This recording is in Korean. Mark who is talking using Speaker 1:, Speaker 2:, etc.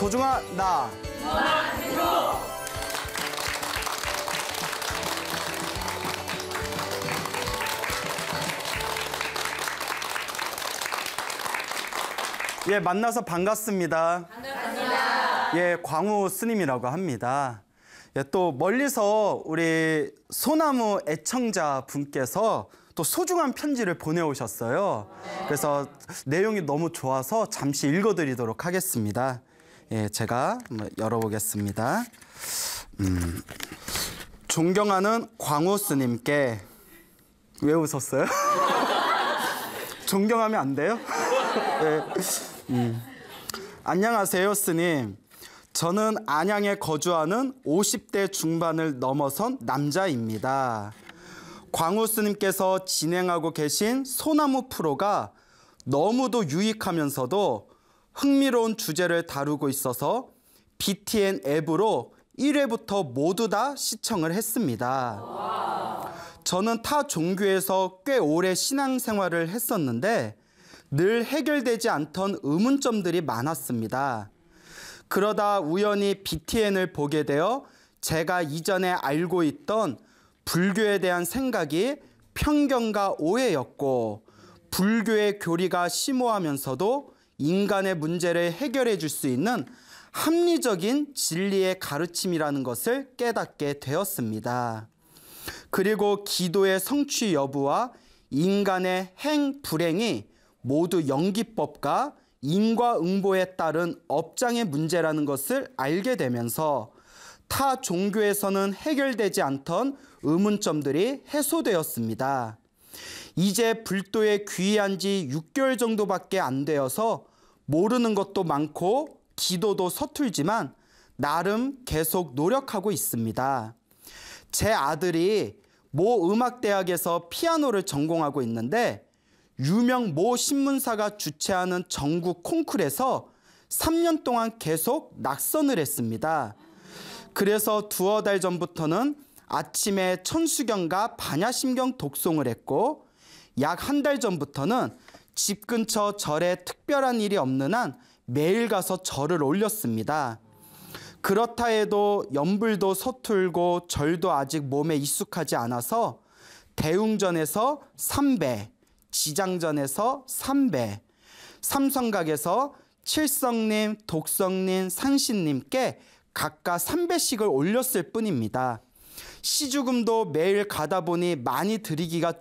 Speaker 1: 소중한 나. 예, 만나서 반갑습니다. 반갑습니다. 예, 광우 스님이라고 합니다. 예, 또 멀리서 우리 소나무 애청자 분께서 또 소중한 편지를 보내오셨어요. 그래서 내용이 너무 좋아서 잠시 읽어드리도록 하겠습니다. 예, 제가 한번 열어보겠습니다. 존경하는 광우 스님께. 왜 웃었어요? 존경하면 안 돼요? 네. 안녕하세요, 스님. 저는 안양에 거주하는 50대 중반을 넘어선 남자입니다. 광우 스님께서 진행하고 계신 소나무 프로가 너무도 유익하면서도 흥미로운 주제를 다루고 있어서 BTN 앱으로 1회부터 모두 다 시청을 했습니다. 저는 타 종교에서 꽤 오래 신앙생활을 했었는데 늘 해결되지 않던 의문점들이 많았습니다. 그러다 우연히 BTN을 보게 되어 제가 이전에 알고 있던 불교에 대한 생각이 편견과 오해였고 불교의 교리가 심오하면서도 인간의 문제를 해결해 줄 수 있는 합리적인 진리의 가르침이라는 것을 깨닫게 되었습니다. 그리고 기도의 성취 여부와 인간의 행, 불행이 모두 연기법과 인과응보에 따른 업장의 문제라는 것을 알게 되면서 타 종교에서는 해결되지 않던 의문점들이 해소되었습니다. 이제 불도에 귀의한 지 6개월 정도밖에 안 되어서 모르는 것도 많고 기도도 서툴지만 나름 계속 노력하고 있습니다. 제 아들이 모 음악대학에서 피아노를 전공하고 있는데 유명 모 신문사가 주최하는 전국 콩쿨에서 3년 동안 계속 낙선을 했습니다. 그래서 두어 달 전부터는 아침에 천수경과 반야심경 독송을 했고 약 한 달 전부터는 집 근처 절에 특별한 일이 없는 한 매일 가서 절을 올렸습니다. 그렇다 해도 연불도 서툴고 절도 아직 몸에 익숙하지 않아서 대웅전에서 3배, 지장전에서 3배, 삼성각에서 칠성님, 독성님, 상신님께 각각 3배씩을 올렸을 뿐입니다. 시주금도 매일 가다 보니 많이 드리기가